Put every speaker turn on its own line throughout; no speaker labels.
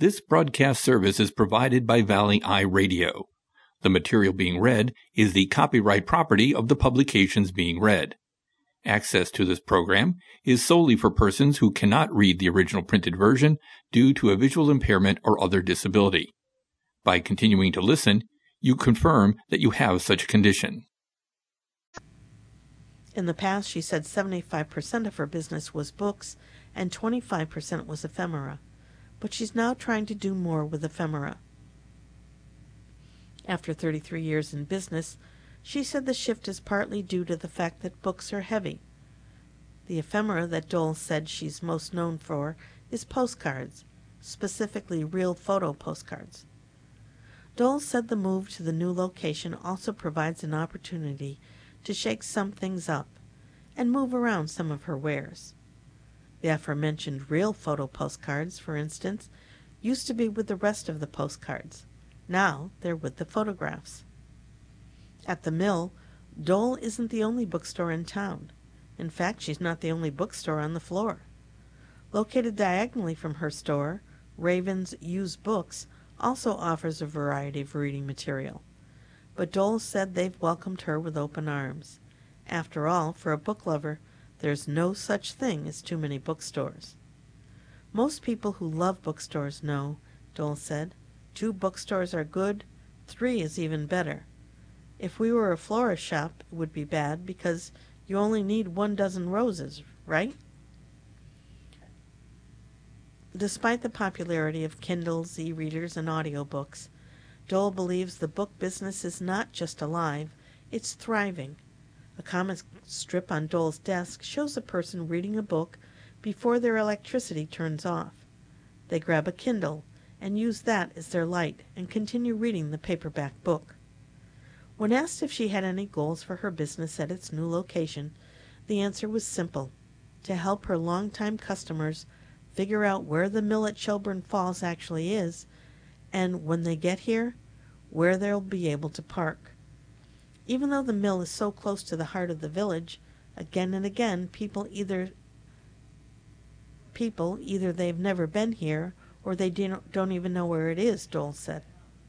This broadcast service is provided by Valley Eye Radio. The material being read is the copyright property of the publications being read. Access to this program is solely for persons who cannot read the original printed version due to a visual impairment or other disability. By continuing to listen, you confirm that you have such a condition.
In the past, she said 75% of her business was books and 25% was ephemera, but she's now trying to do more with ephemera. After 33 years in business, she said the shift is partly due to the fact that books are heavy. The ephemera that Dole said she's most known for is postcards, specifically real photo postcards. Dole said the move to the new location also provides an opportunity to shake some things up and move around some of her wares. The aforementioned real photo postcards, for instance, used to be with the rest of the postcards. Now they're with the photographs. At the mill, Dole isn't the only bookstore in town. In fact, she's not the only bookstore on the floor. Located diagonally from her store, Raven's Used Books also offers a variety of reading material. But Dole said they've welcomed her with open arms. After all, for a book lover, there's no such thing as too many bookstores. Most people who love bookstores know, Dole said, 2 bookstores are good, 3 is even better. If we were a florist shop, it would be bad because you only need 1 dozen roses, right? Despite the popularity of Kindles, e-readers, and audiobooks, Dole believes the book business is not just alive, it's thriving. A comic strip on Dole's desk shows a person reading a book before their electricity turns off. They grab a Kindle and use that as their light and continue reading the paperback book. When asked if she had any goals for her business at its new location, the answer was simple: to help her longtime customers figure out where the mill at Shelburne Falls actually is, and when they get here, where they'll be able to park. Even though the mill is so close to the heart of the village, again and again people either they've never been here or they don't even know where it is, Dole said.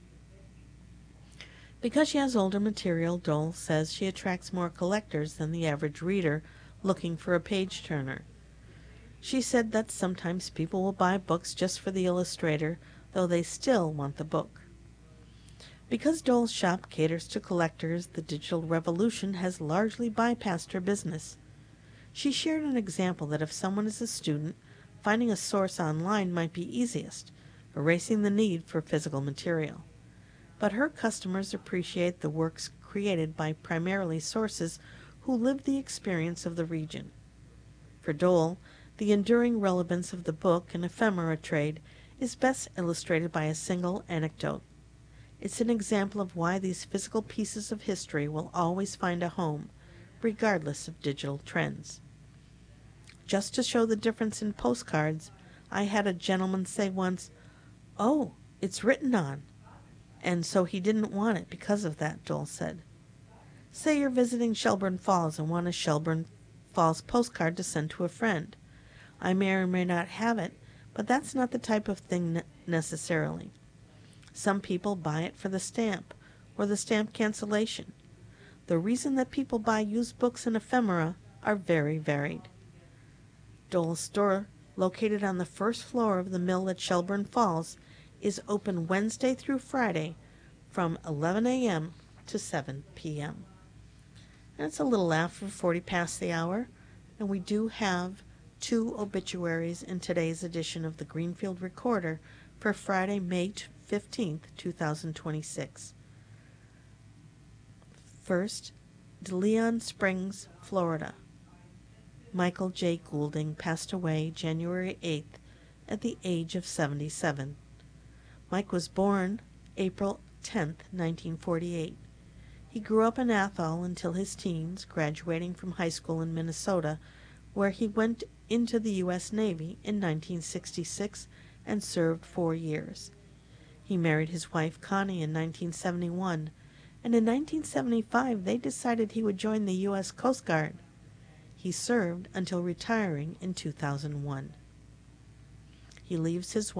Because she has older material, Dole says she attracts more collectors than the average reader looking for a page-turner. She said that sometimes people will buy books just for the illustrator, though they still want the book. Because Dole's shop caters to collectors, the digital revolution has largely bypassed her business. She shared an example that if someone is a student, finding a source online might be easiest, erasing the need for physical material. But her customers appreciate the works created by primarily sources who live the experience of the region. For Dole, the enduring relevance of the book and ephemera trade is best illustrated by a single anecdote. It's an example of why these physical pieces of history will always find a home, regardless of digital trends. Just to show the difference in postcards, I had a gentleman say once, "Oh, it's written on," and so he didn't want it because of that, Dole said. Say you're visiting Shelburne Falls and want a Shelburne Falls postcard to send to a friend. I may or may not have it, but that's not the type of thing necessarily. Some people buy it for the stamp or the stamp cancellation. The reason that people buy used books and ephemera are very varied. Dole's store, located on the first floor of the mill at Shelburne Falls, is open Wednesday through Friday from 11 a.m. to 7 p.m. And it's a little after 40 past the hour, and we do have 2 obituaries in today's edition of the Greenfield Recorder for Friday, May 15th, 2026. First, DeLeon Springs, Florida. Michael J. Goulding passed away January 8th at the age of 77. Mike was born April 10th, 1948. He grew up in Athol until his teens, graduating from high school in Minnesota, where he went into the U.S. Navy in 1966 and served 4 years. He married his wife Connie in 1971, and in 1975 they decided he would join the U.S. Coast Guard. He served until retiring in 2001. He leaves his wife